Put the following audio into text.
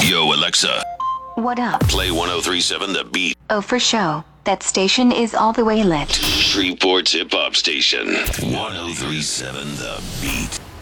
Yo, Alexa, What up? play 1037 The Beat. Oh, for show. That station is all the way lit. Shreveport's hip hop station. 1037 The Beat.